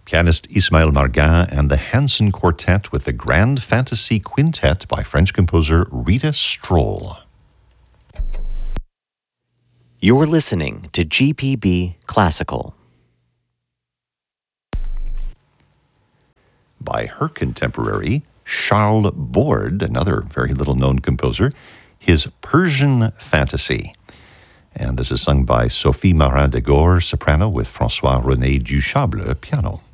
Pianist Ismail Margin and the Hanson Quartet with the Grand Fantasy Quintet by French composer Rita Stroll. You're listening to GPB Classical. By her contemporary, Charles Borde, another very little-known composer, his Persian Fantasy. And this is sung by Sophie Marin de Gore, soprano, with François-René Duchable, piano.